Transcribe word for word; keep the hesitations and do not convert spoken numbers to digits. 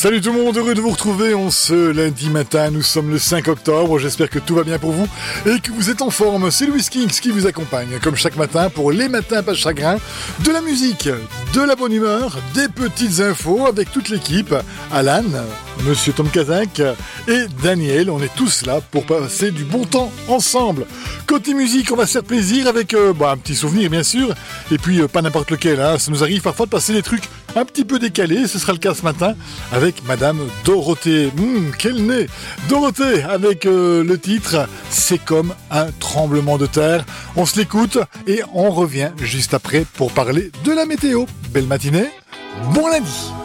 Salut tout le monde, heureux de vous retrouver en ce lundi matin, nous sommes le cinq octobre, j'espère que tout va bien pour vous et que vous êtes en forme. C'est Louis Kings qui vous accompagne comme chaque matin pour les matins pas de chagrin, de la musique, de la bonne humeur, des petites infos avec toute l'équipe, Alan, Monsieur Tom Kazak et Daniel, on est tous là pour passer du bon temps ensemble. Côté musique, on va se faire plaisir avec euh, bah, un petit souvenir bien sûr, et puis euh, pas n'importe lequel, hein. Ça nous arrive parfois de passer des trucs un petit peu décalés, ce sera le cas ce matin avec Madame Dorothée. Mmh, quel nez Dorothée avec euh, le titre « C'est comme un tremblement de terre ». On se l'écoute et on revient juste après pour parler de la météo. Belle matinée, bon lundi.